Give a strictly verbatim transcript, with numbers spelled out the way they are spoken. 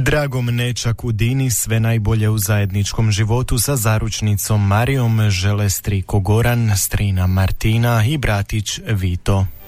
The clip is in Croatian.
Dragom nečaku Dini sve najbolje u zajedničkom životu sa zaručnicom Marijom žele striko Goran, strina Martina i bratić Vito.